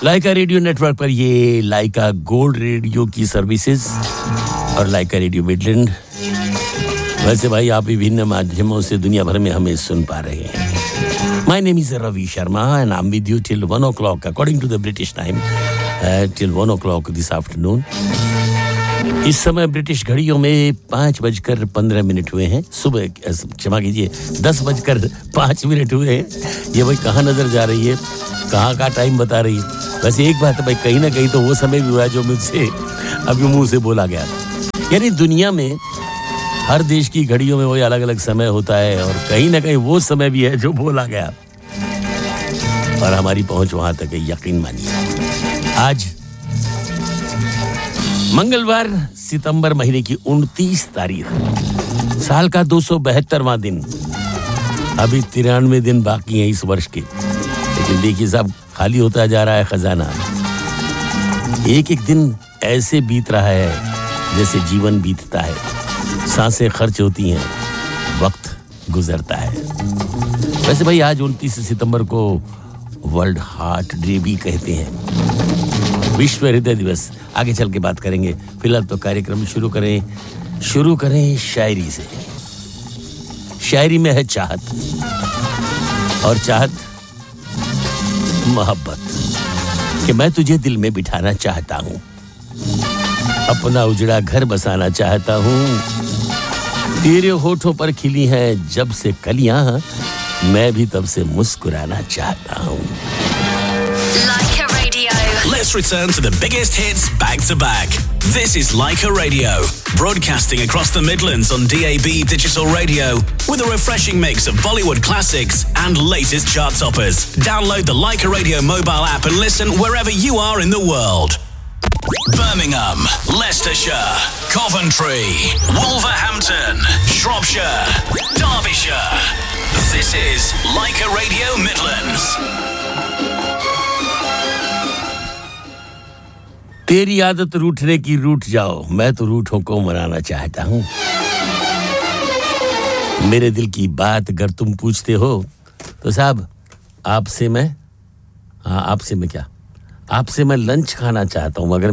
लाइका radio network पर ये लाइका gold radio की सर्विसेज और लाइका रेडियो मिडलैंड। वैसे भाई आप विभिन्न माध्यमों से दुनिया भर में हमें सुन पा रहे हैं। My name is Ravi Sharma and I am with you till 1 o'clock according to the British time, till 1 o'clock this afternoon. इस समय ब्रिटिश घड़ियों में 5:15 हुए हैं। सुबह क्षमा कीजिए 10:05 हुए हैं। ये भाई कहाँ नजर जा रही है, कहाँ का टाइम बता रही है। वैसे एक बात है भाई, कहीं ना कहीं तो वो समय भी हुआ जो मुझसे अभी मुंह से बोला गया। यानी दुनिया में हर देश की घड़ियों में वही अलग अलग समय होता है और कहीं ना कहीं वो समय भी है जो बोला गया और हमारी पहुंच वहां तक है, यकीन मानिए। आज मंगलवार सितंबर महीने की 29 तारीख, साल का 272वां दिन। अभी 93 दिन बाकी हैं इस वर्ष के, लेकिन देखिए साहब खाली होता जा रहा है खजाना। एक एक दिन ऐसे बीत रहा है जैसे जीवन बीतता है। सांसें खर्च होती हैं, वक्त गुजरता है। वैसे भाई आज 29 सितंबर को वर्ल्ड हार्ट डे भी कहते हैं, विश्व हृदय दिवस। आगे चल के बात करेंगे, फिलहाल तो कार्यक्रम शुरू करें शायरी से। शायरी में है चाहत, और चाहत मोहब्बत कि मैं तुझे दिल में बिठाना चाहता हूँ, अपना उजड़ा घर बसाना चाहता हूँ। तेरे होठों पर खिली हैं जब से कलियां, मैं भी तब से मुस्कुराना चाहता हूँ। Let's return to the biggest hits back to back. This is Laika Radio, broadcasting across the Midlands on DAB digital radio with a refreshing mix of Bollywood classics and latest chart toppers. Download the Laika Radio mobile app and listen wherever you are in the world. Birmingham, Leicestershire, Coventry, Wolverhampton, Shropshire, Derbyshire. This is Laika Radio Midlands. तेरी आदत रूठने की रूठ जाओ, मैं तो रूठों को मनाना चाहता हूँ। मेरे दिल की बात अगर तुम पूछते हो तो साहब आपसे मैं लंच खाना चाहता हूँ। अगर